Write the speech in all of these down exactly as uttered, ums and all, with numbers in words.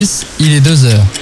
Il est deux heures.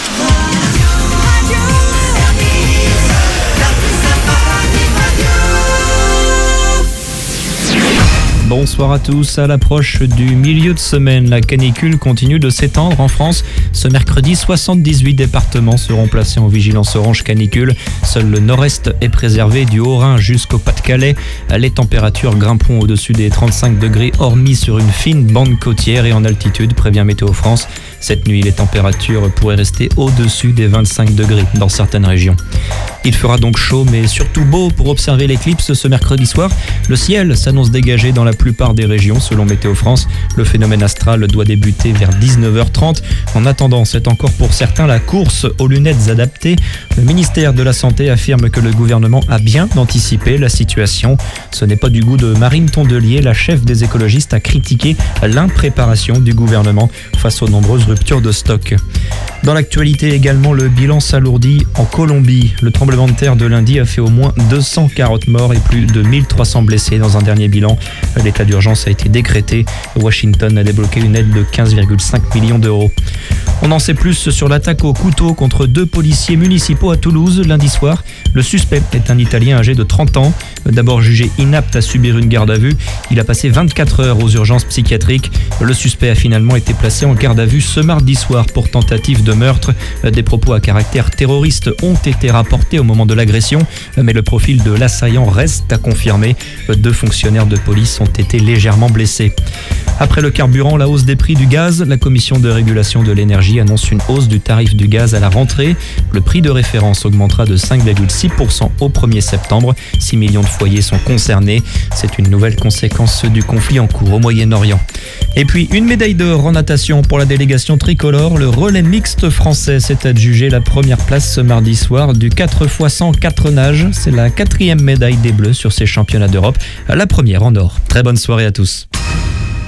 Bonsoir à tous. À l'approche du milieu de semaine, la canicule continue de s'étendre en France. Ce mercredi, soixante-dix-huit départements seront placés en vigilance orange canicule. Seul le nord-est est préservé, du Haut-Rhin jusqu'au Pas-de-Calais. Les températures grimperont au-dessus des trente-cinq degrés, hormis sur une fine bande côtière et en altitude, prévient Météo France. Cette nuit, les températures pourraient rester au-dessus des vingt-cinq degrés dans certaines régions. Il fera donc chaud, mais surtout beau pour observer l'éclipse ce mercredi soir. Le ciel s'annonce dégagé dans la plupart des régions, selon Météo France. Le phénomène astral doit débuter vers dix-neuf heures trente. En attendant, c'est encore pour certains la course aux lunettes adaptées. Le ministère de la Santé affirme que le gouvernement a bien anticipé la situation. Ce n'est pas du goût de Marine Tondelier, la chef des écologistes, a critiqué l'impréparation du gouvernement face aux nombreuses ruptures de stock. Dans l'actualité également, le bilan s'alourdit en Colombie. Le tremblement de terre de lundi a fait au moins deux cent quarante morts et plus de mille trois cents blessés dans un dernier bilan. L'état d'urgence a été décrété. Washington a débloqué une aide de quinze virgule cinq millions d'euros. On en sait plus sur l'attaque au couteau contre deux policiers municipaux à Toulouse lundi soir. Le suspect est un Italien âgé de trente ans. D'abord jugé inapte à subir une garde à vue, il a passé vingt-quatre heures aux urgences psychiatriques. Le suspect a finalement été placé en garde à vue ce mardi soir pour tentative de meurtre. Des propos à caractère terroriste ont été rapportés au moment de l'agression, mais le profil de l'assaillant reste à confirmer. Deux fonctionnaires de police ont été légèrement blessés. Après le carburant, la hausse des prix du gaz, la Commission de régulation de l'énergie annonce une hausse du tarif du gaz à la rentrée. Le prix de référence augmentera de cinq virgule six pour cent au premier septembre. six millions de foyers sont concernés. C'est une nouvelle conséquence du conflit en cours au Moyen-Orient. Et puis, une médaille d'or en natation pour la délégation tricolore. Le relais mixte français s'est adjugé la première place ce mardi soir du quatre fois cent quatre nages. C'est la quatrième médaille des Bleus sur ces championnats d'Europe, la première en or. Très bonne soirée à tous.